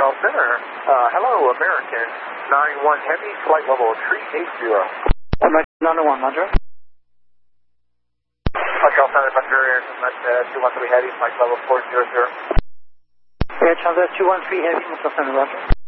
Montreal Center. Hello, American 91 Heavy, flight level 380. American 91, Roger. Montreal Center, Thunder Air, 213 Heavy, flight level 400. Air Transverse 213 Heavy, Montreal Center, Roger.